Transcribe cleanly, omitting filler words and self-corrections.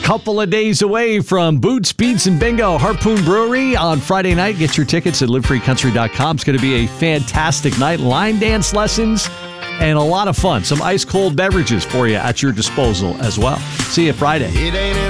couple of days away from Boots, Beats, and Bingo, Harpoon Brewery on Friday night. Get your tickets at livefreecountry.com. It's going to be a fantastic night. Line dance lessons and a lot of fun. Some ice-cold beverages for you at your disposal as well. See you Friday.